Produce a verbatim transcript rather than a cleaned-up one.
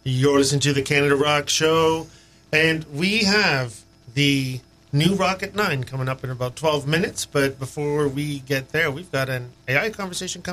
You're listening to the Canada Rock Show, and we have the new Rocket nine coming up in about twelve minutes. But before we get there, we've got an A I conversation coming